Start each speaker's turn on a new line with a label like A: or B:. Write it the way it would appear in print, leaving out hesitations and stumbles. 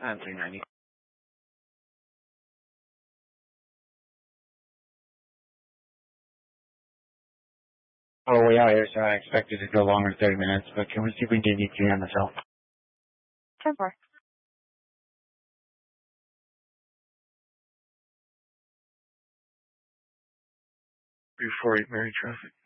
A: On 390. Oh, way out here, so I expected it to go longer than 30 minutes, but can we see if we can get you on the cell?
B: 10-4.
A: 348 Mary traffic.